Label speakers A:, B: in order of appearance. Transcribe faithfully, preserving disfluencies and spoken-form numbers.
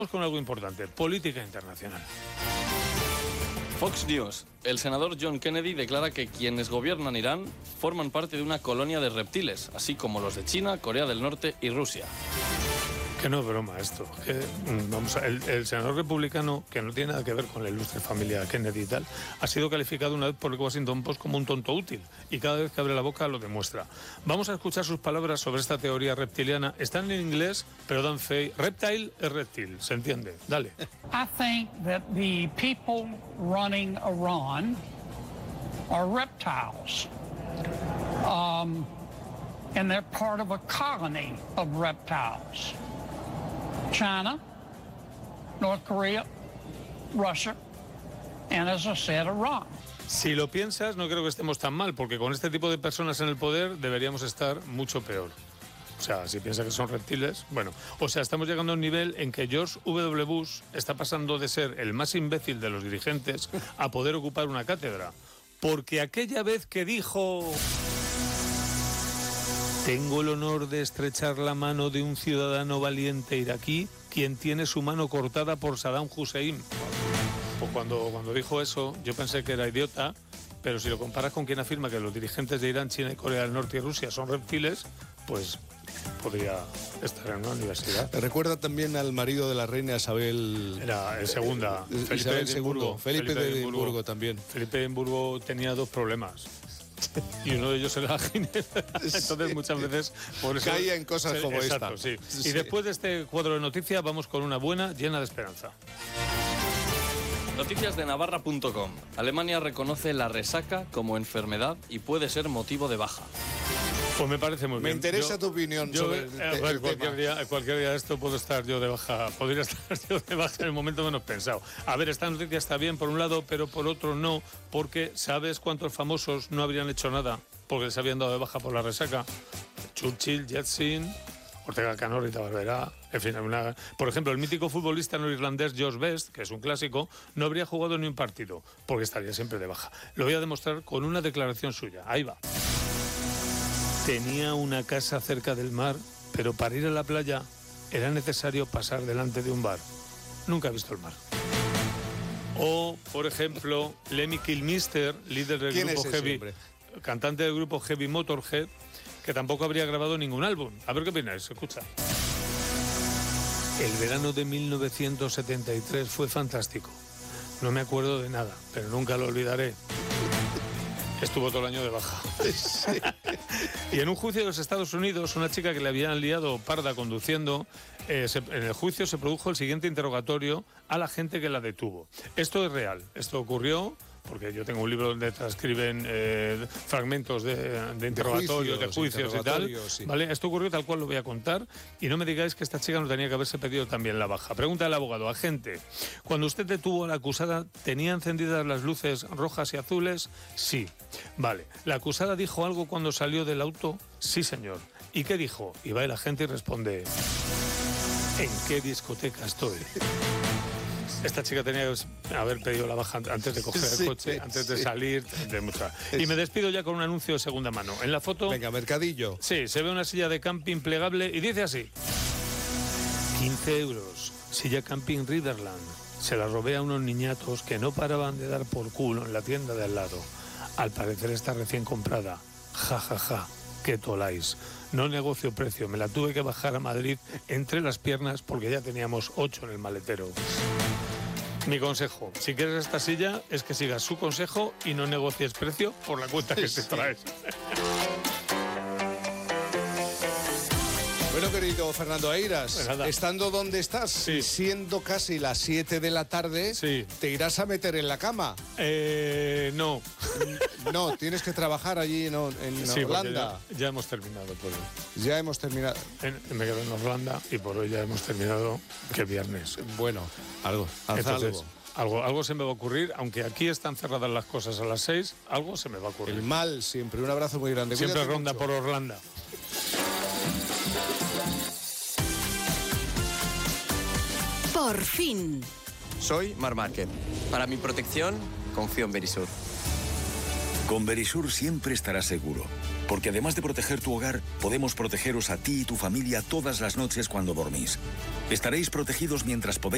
A: con algo importante, política internacional.
B: Fox News. El senador John Kennedy declara que quienes gobiernan Irán forman parte de una colonia de reptiles, así como los de China, Corea del Norte y Rusia.
A: Que no es broma esto. Que, vamos a, el, el senador republicano, que no tiene nada que ver con la ilustre familia Kennedy y tal, ha sido calificado una vez por el Washington Post como un tonto útil, y cada vez que abre la boca lo demuestra. Vamos a escuchar sus palabras sobre esta teoría reptiliana. Están en inglés, pero dan fe. Reptile es reptil, se entiende. Dale.
C: I think that the people running Iran are reptiles. Um, and they're part of a colony of reptiles. China, North Korea, Russia, and as I said, Iran.
A: Si lo piensas, no creo que estemos tan mal, porque con este tipo de personas en el poder deberíamos estar mucho peor. O sea, si piensas que son reptiles, bueno, o sea, estamos llegando a un nivel en que George W. Bush está pasando de ser el más imbécil de los dirigentes a poder ocupar una cátedra. Porque aquella vez que dijo: tengo el honor de estrechar la mano de un ciudadano valiente iraquí, quien tiene su mano cortada por Saddam Hussein. Pues cuando, cuando dijo eso, yo pensé que era idiota, pero si lo comparas con quien afirma que los dirigentes de Irán, China, Corea del Norte y Rusia son reptiles, pues podría estar en una universidad.
D: Me recuerda también al marido de la reina Isabel...
A: Era el segunda,
D: eh,
A: Felipe
D: Isabel
A: de Edimburgo.
D: Felipe, Felipe de Edimburgo, Edimburgo también.
A: Felipe de Edimburgo tenía dos problemas. Y uno de ellos era la Ginebra. Entonces muchas veces por eso
D: caía en cosas
A: se,
D: como
A: exacto,
D: esta.
A: Sí.
D: Sí.
A: Y después de este cuadro de noticias vamos con una buena, llena de esperanza.
B: Noticias de Navarra punto com. Alemania reconoce la resaca como enfermedad y puede ser motivo de baja.
A: Pues me parece muy
D: me
A: bien.
D: Me interesa
A: yo,
D: tu opinión
A: yo,
D: sobre
A: eh,
D: el,
A: a ver,
D: el
A: cualquier
D: tema.
A: día, cualquier día de esto puedo estar yo de baja, podría estar yo de baja en el momento menos pensado. A ver, esta noticia está bien por un lado, pero por otro no, porque ¿sabes cuántos famosos no habrían hecho nada porque les habían dado de baja por la resaca? Churchill, Yeltsin, Ortega Cano, Rita Barberá, en fin, una... por ejemplo, el mítico futbolista norirlandés George Best, que es un clásico, no habría jugado ni un partido porque estaría siempre de baja. Lo voy a demostrar con una declaración suya. Ahí va. Tenía una casa cerca del mar, pero para ir a la playa era necesario pasar delante de un bar. Nunca he visto el mar. O, por ejemplo, Lemmy Kilmister, líder del
D: ¿Quién
A: grupo
D: es ese
A: Heavy,
D: hombre?
A: cantante del grupo Heavy Motorhead, que tampoco habría grabado ningún álbum. A ver qué opináis, escucha. El verano de mil novecientos setenta y tres fue fantástico. No me acuerdo de nada, pero nunca lo olvidaré. Estuvo todo el año de baja.
D: Sí.
A: Y en un juicio de los Estados Unidos, una chica que le habían liado parda conduciendo, eh, se, en el juicio se produjo el siguiente interrogatorio a la gente que la detuvo. Esto es real, esto ocurrió porque yo tengo un libro donde transcriben eh, fragmentos de, de interrogatorios, de juicios, de juicios y tal. Sí. ¿Vale? Esto ocurrió tal cual lo voy a contar y no me digáis que esta chica no tenía que haberse pedido también la baja. Pregunta al abogado: agente, cuando usted detuvo a la acusada, ¿tenía encendidas las luces rojas y azules? Sí. Vale. ¿La acusada dijo algo cuando salió del auto? Sí, señor. ¿Y qué dijo? Y va el agente y responde: ¿en qué discoteca estoy? Esta chica tenía que haber pedido la baja antes de coger
D: sí,
A: el coche, antes de
D: sí.
A: salir, de mucha. Y me despido ya con un anuncio de segunda mano. En la foto...
D: Venga, mercadillo.
A: Sí, se ve una silla de camping plegable y dice así: quince euros, silla camping Riverland. Se la robé a unos niñatos que no paraban de dar por culo en la tienda de al lado. Al parecer está recién comprada. Ja, ja, ja. Qué toláis. No negocio precio. Me la tuve que bajar a Madrid entre las piernas porque ya teníamos ocho en el maletero. Mi consejo, si quieres esta silla, es que sigas su consejo y no negocies precio por la cuenta que te traes.
D: Bueno, querido Fernando Eiras,
A: pues
D: estando donde estás,
A: sí.
D: siendo casi las siete de la tarde,
A: sí.
D: ¿te irás a meter en la cama?
A: Eh, no.
D: No, tienes que trabajar allí en, en
A: sí,
D: Orlando.
A: Ya, ya hemos terminado por hoy.
D: Ya hemos terminado.
A: En, me quedo en Orlando y por hoy ya hemos terminado, que viernes.
D: Bueno, algo, haz
A: Entonces,
D: algo.
A: Algo, algo se me va a ocurrir, aunque aquí están cerradas las cosas a las seis, algo se me va a ocurrir.
D: El mal siempre, un abrazo muy grande.
A: Siempre
D: Cuídate
A: ronda
D: mucho.
A: por Orlando.
E: Por fin.
F: Soy Mar Márquez. Para mi protección, confío en Verisur.
G: Con Verisur siempre estarás seguro, porque además de proteger tu hogar, podemos protegeros a ti y tu familia todas las noches cuando dormís. Estaréis protegidos mientras podéis